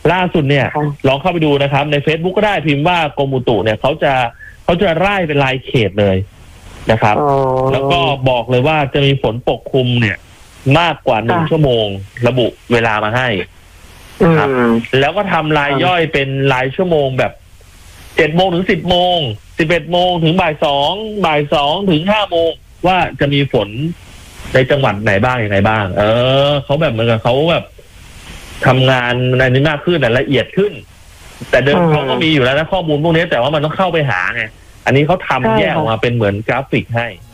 ล่าสุดเนี่ยลองเข้าไปดูนะครับใน Facebook ก็ได้พิมพ์ว่ากรมอุตุเนี่ยเขาจะไล่เป็นรายเขตเลยนะครับแล้วก็บอกเลยว่าจะมีฝนปกคลุมเนี่ยมากกว่า1 ชั่วโมงระบุเวลามาให้ครับแล้วก็ทำรายย่อยเป็นรายชั่วโมงแบบ7 โมงถึง10 โมง11 โมงถึงบ่าย 2ถึง5 โมงว่าจะมีฝนในจังหวัดไหนบ้างยังไงบ้างเขาแบบเหมือนกับเขาแบบทำงานในนี้มากขึ้นแต่ละเอียดขึ้นแต่เดิมเขาก็มีอยู่แล้วนะข้อมูลพวกนี้แต่ว่ามันต้องเข้าไปหาไงอันนี้เขาทำแยกออกมาเป็นเหมือนกราฟิกให้